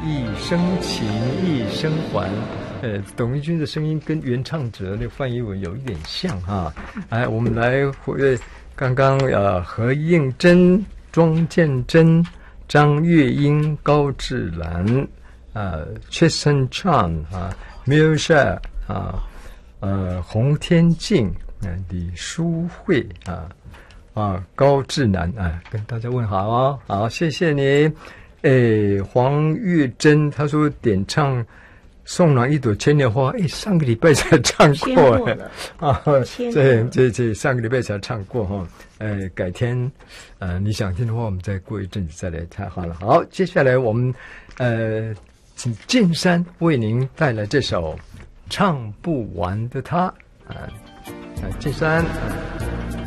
一生情，一生还。董玉君的声音跟原唱者那个范逸文有一点像哈。来，我们来刚刚何应珍、庄建真、张月英、高志兰Tristan Chan Mirsha 洪天静李淑慧高志南跟大家问好哦，好，谢谢你。黄月珍他说点唱送暖一朵千年花，上个礼拜才唱过这上个礼拜才唱过哈，改天你想听的话，我们再过一阵子再来唱好了。好，接下来我们请剑山为您带来这首唱不完的他剑山